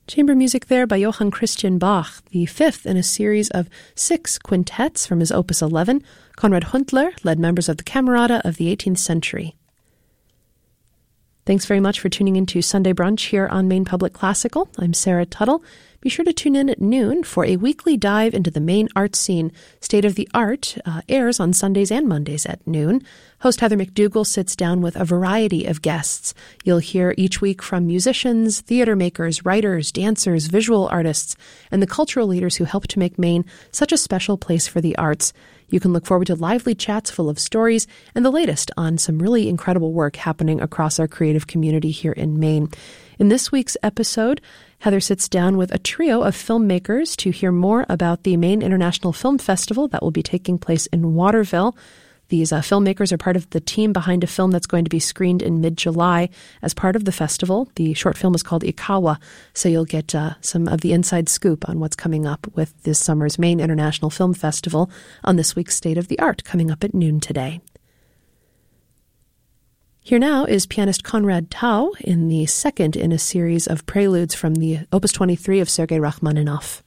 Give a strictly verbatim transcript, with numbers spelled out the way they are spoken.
Chamber music there by Johann Christian Bach, the fifth in a series of six quintets from his Opus eleven. Konrad Huntler led members of the Camerata of the eighteenth century. Thanks very much for tuning into Sunday Brunch here on Maine Public Classical. I'm Sarah Tuttle. Be sure to tune in at noon for a weekly dive into the Maine art scene. State of the Art uh, airs on Sundays and Mondays at noon. Host Heather McDougall sits down with a variety of guests. You'll hear each week from musicians, theater makers, writers, dancers, visual artists, and the cultural leaders who help to make Maine such a special place for the arts. You can look forward to lively chats full of stories and the latest on some really incredible work happening across our creative community here in Maine. In this week's episode, Heather sits down with a trio of filmmakers to hear more about the Maine International Film Festival that will be taking place in Waterville. These uh, filmmakers are part of the team behind a film that's going to be screened in mid-July as part of the festival. The short film is called Ikawa, so you'll get uh, some of the inside scoop on what's coming up with this summer's Maine International Film Festival on this week's State of the Art, coming up at noon today. Here now is pianist Konrad Tau in the second in a series of preludes from the Opus twenty-three of Sergei Rachmaninoff.